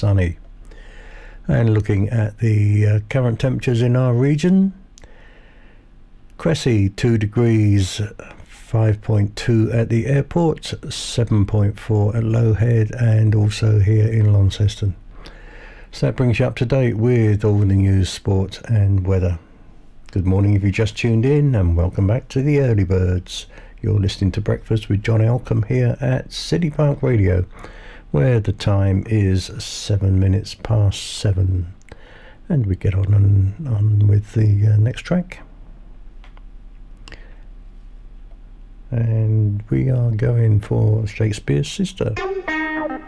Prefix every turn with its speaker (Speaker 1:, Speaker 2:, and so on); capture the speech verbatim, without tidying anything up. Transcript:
Speaker 1: sunny. And looking at the uh, current temperatures in our region, Cressy two degrees, five point two at the airport, seven point four at Lowhead, and also here in Launceston. So that brings you up to date with all the news, sport and weather. Good morning if you just tuned in, and welcome back to the Early Birds. You're listening to Breakfast with John Elcombe here at City Park Radio, where the time is seven minutes past seven. And we get on and on with the uh, next track. And we are going for Shakespeare's Sister.